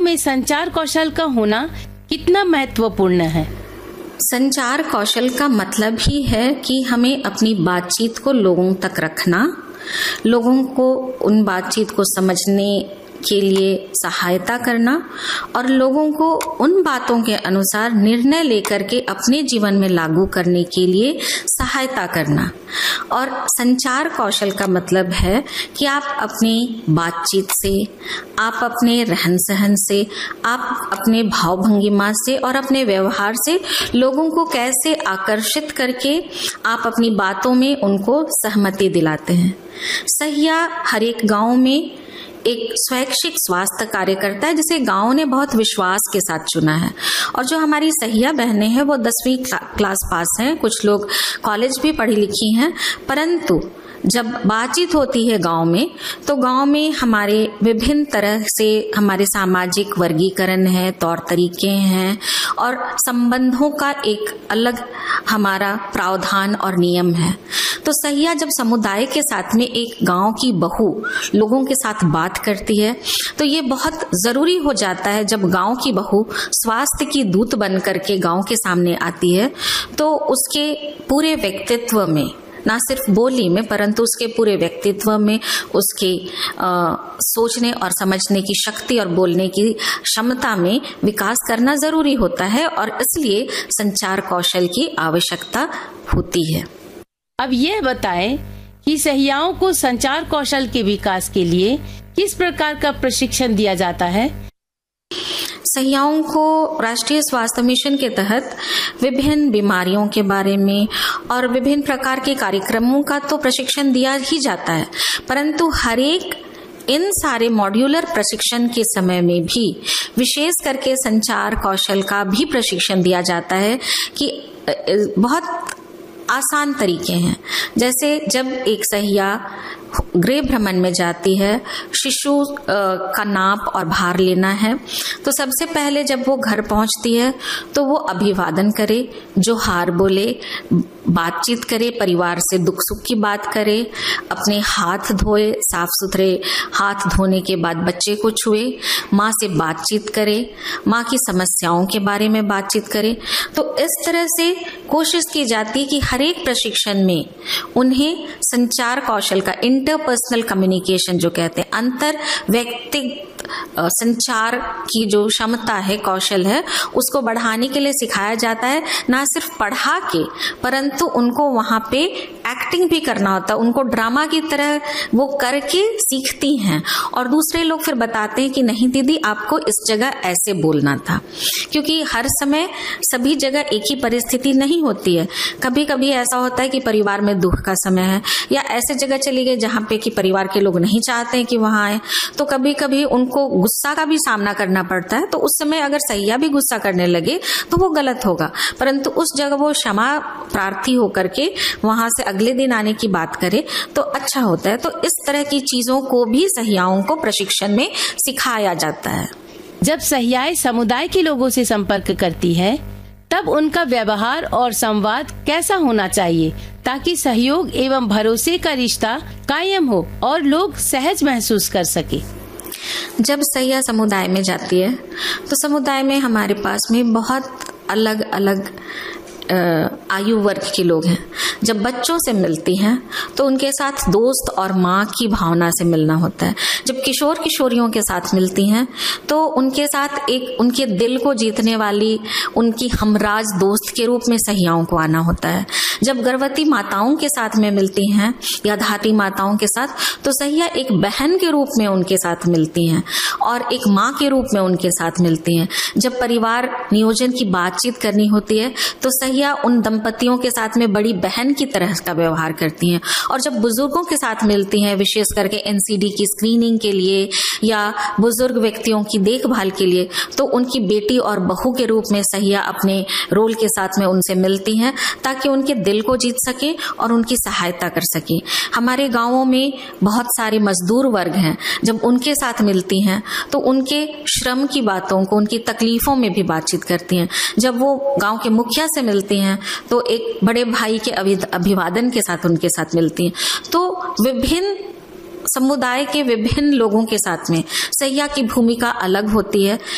में संचार कौशल का होना कितना महत्वपूर्ण है? संचार कौशल का मतलब ही है कि हमें अपनी बातचीत को लोगों तक रखना, लोगों को उन बातचीत को समझने के लिए सहायता करना और लोगों को उन बातों के अनुसार निर्णय लेकर के अपने जीवन में लागू करने के लिए सहायता करना। और संचार कौशल का मतलब है कि आप अपनी बातचीत से, आप अपने रहन सहन से, आप अपने भाव भंगिमा से और अपने व्यवहार से लोगों को कैसे आकर्षित करके आप अपनी बातों में उनको सहमति दिलाते हैं। सहिया हर एक गांव में एक स्वैच्छिक स्वास्थ्य कार्यकर्ता है जिसे गांव ने बहुत विश्वास के साथ चुना है। और जो हमारी सहिया बहनें हैं वो 10वीं क्लास पास हैं, कुछ लोग कॉलेज भी पढ़ी लिखी हैं, परंतु जब बातचीत होती है गांव में तो गांव में हमारे विभिन्न तरह से हमारे सामाजिक वर्गीकरण है, तौर तरीके हैं और संबंधों का एक अलग हमारा प्रावधान और नियम है। तो सहिया जब समुदाय के साथ में एक गांव की बहू लोगों के साथ बात करती है तो ये बहुत जरूरी हो जाता है। जब गांव की बहू स्वास्थ्य की दूत बन करके गांव के सामने आती है तो उसके पूरे व्यक्तित्व में, ना सिर्फ बोली में परंतु उसके पूरे व्यक्तित्व में, उसके सोचने और समझने की शक्ति और बोलने की क्षमता में विकास करना जरूरी होता है और इसलिए संचार कौशल की आवश्यकता होती है। अब यह बताएं कि सहियाओं को संचार कौशल के विकास के लिए किस प्रकार का प्रशिक्षण दिया जाता है? सहियाओं को राष्ट्रीय स्वास्थ्य मिशन के तहत विभिन्न बीमारियों के बारे में और विभिन्न प्रकार के कार्यक्रमों का तो प्रशिक्षण दिया ही जाता है, परंतु हर एक इन सारे मॉड्यूलर प्रशिक्षण के समय में भी विशेष करके संचार कौशल का भी प्रशिक्षण दिया जाता है कि बहुत आसान तरीके हैं। जैसे जब एक सहिया गृह भ्रमण में जाती है, शिशु का नाप और भार लेना है, तो सबसे पहले जब वो घर पहुंचती है तो वो अभिवादन करे, जोहार बोले, बातचीत करे, परिवार से दुख सुख की बात करे, अपने हाथ धोए, साफ सुथरे हाथ धोने के बाद बच्चे को छुए, माँ से बातचीत करे, माँ की समस्याओं के बारे में बातचीत करे। तो इस तरह से कोशिश की जाती है कि हर एक प्रशिक्षण में उन्हें संचार कौशल का, इंटरपर्सनल कम्युनिकेशन जो कहते हैं, अंतर व्यक्तिगत संचार की जो क्षमता है, कौशल है, उसको बढ़ाने के लिए सिखाया जाता है। ना सिर्फ पढ़ा के परंतु उनको वहां पे एक्टिंग भी करना होता है, उनको ड्रामा की तरह वो करके सीखती हैं और दूसरे लोग फिर बताते हैं कि नहीं दीदी आपको इस जगह ऐसे बोलना था। क्योंकि हर समय सभी जगह एक ही परिस्थिति नहीं होती है। कभी कभी ऐसा होता है कि परिवार में दुख का समय है या ऐसे जगह चली गई जहाँ पे कि परिवार के लोग नहीं चाहते हैं कि वहां आए, तो कभी कभी उनको गुस्सा का भी सामना करना पड़ता है। तो उस समय अगर सहिया भी गुस्सा करने लगे तो वो गलत होगा, परंतु उस जगह वो क्षमा प्रार्थी होकर के वहां से अगले दिन आने की बात करे तो अच्छा होता है। तो इस तरह की चीजों को भी सहियाओं को प्रशिक्षण में सिखाया जाता है। जब सहियाएं समुदाय के लोगों से संपर्क करती है तब उनका व्यवहार और संवाद कैसा होना चाहिए ताकि सहयोग एवं भरोसे का रिश्ता कायम हो और लोग सहज महसूस कर सके? जब सहिया समुदाय में जाती है तो समुदाय में हमारे पास में बहुत अलग अलग आयु वर्ग के लोग हैं। जब बच्चों से मिलती हैं तो उनके साथ दोस्त और माँ की भावना से मिलना होता है। जब किशोर किशोरियों के साथ मिलती हैं तो उनके साथ एक उनके दिल को जीतने वाली उनकी हमराज दोस्त के रूप में सहियाओं को आना होता है। जब गर्भवती माताओं के साथ में मिलती हैं या धात्री माताओं के साथ तो सहिया एक बहन के रूप में उनके साथ मिलती हैं और एक माँ के रूप में उनके साथ मिलती हैं। जब परिवार नियोजन की बातचीत करनी होती है तो सहिया उन दंपतियों के साथ में बड़ी बहन की तरह का व्यवहार करती हैं। और जब बुजुर्गों के साथ मिलती हैं, विशेष करके एनसीडी की स्क्रीनिंग के लिए या बुजुर्ग व्यक्तियों की देखभाल के लिए, तो उनकी बेटी और बहू के रूप में सहिया अपने रोल के साथ में उनसे मिलती हैं ताकि उनके दिल को जीत सके और उनकी सहायता कर सके। हमारे गांवों में बहुत सारे मजदूर वर्ग हैं, जब उनके साथ मिलती हैं तो उनके श्रम की बातों को, उनकी तकलीफों में भी बातचीत करती हैं। जब वो गांव के मुखिया से मिलती हैं तो एक बड़े भाई के अभिवादन के साथ उनके साथ मिलती हैं। तो विभिन्न समुदाय के विभिन्न लोगों के साथ में सहिया की भूमिका अलग होती है।